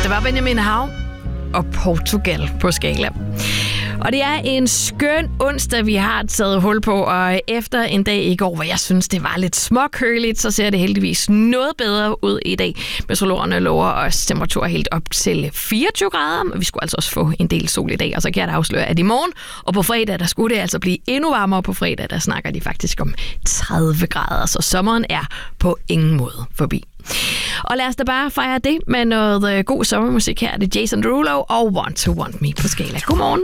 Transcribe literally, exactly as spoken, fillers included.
Det var Benjamin Hav og Portugal på skala. Og det er en skøn onsdag, vi har taget hul på, og efter en dag i går, hvor jeg synes, det var lidt småkøligt, så ser det heldigvis noget bedre ud i dag. Meteorologerne lover os temperaturer helt op til fireogtyve grader, men vi skulle altså også få en del sol i dag, og så kan jeg da afsløre, at i morgen og på fredag, der skulle det altså blive endnu varmere. På fredag, der snakker de faktisk om tredive grader, så sommeren er på ingen måde forbi. Og lad os da bare fejre det med noget god sommermusik her. Det er Jason Derulo og Want to Want Me på skala. Godmorgen.